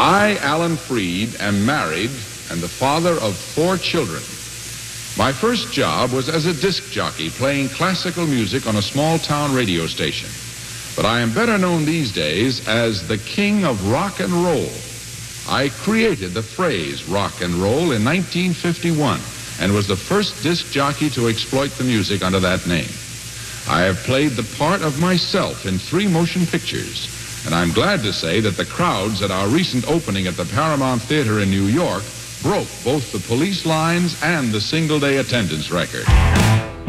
I, Alan Freed, am married and the father of 4 children. My first job was as a disc jockey playing classical music on a small-town radio station. But I am better known these days as the king of rock and roll. I created the phrase rock and roll in 1951 and was the first disc jockey to exploit the music under that name. I have played the part of myself in 3 motion pictures, and I'm glad to say that the crowds at our recent opening at the Paramount Theater in New York broke both the police lines and the single-day attendance record.